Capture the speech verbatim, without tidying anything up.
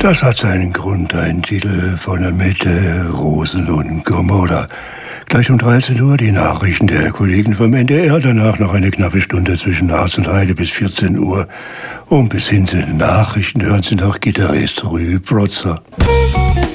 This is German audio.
Das hat seinen Grund, ein Titel von Annette Rosen und Gomorra. Gleich um dreizehn Uhr die Nachrichten der Kollegen vom N D R, danach noch eine knappe Stunde zwischen Harz und Heide bis vierzehn Uhr. Und bis hin zu den Nachrichten hören Sie noch Gitarrist Rui Protzer.